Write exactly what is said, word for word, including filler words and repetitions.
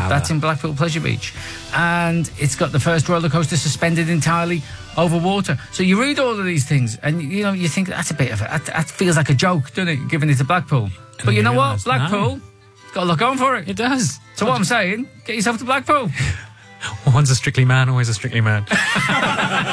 That's in Blackpool Pleasure Beach. And it's got the first roller coaster suspended entirely over water. So you read all of these things and, you know, you think that's a bit of a... That, that feels like a joke, doesn't it, giving it to Blackpool? But you know what? Blackpool, no. it's got a lot going for it. It does. So what I'm saying, get yourself to Blackpool. Once a Strictly man, always a Strictly man.